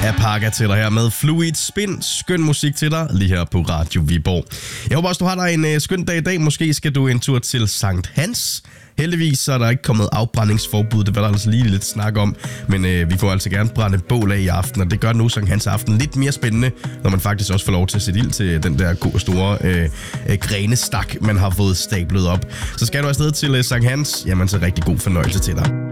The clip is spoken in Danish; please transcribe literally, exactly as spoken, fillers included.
Paga til dig her med Fluid Spin. Skøn musik til dig lige her på Radio Viborg. Jeg håber også, du har dig en uh, skøn dag i dag. Måske skal du en tur til Sankt Hans. Heldigvis så er der ikke kommet afbrændingsforbud, det var der altså lige lidt snak om. Men øh, vi får altså gerne brænde bål af i aften, og det gør nu Sankt Hans aften lidt mere spændende, når man faktisk også får lov til at sætte ild til den der store øh, øh, grenestak, man har fået stablet op. Så skal du afsted til øh, Sankt Hans, jamen så rigtig god fornøjelse til dig.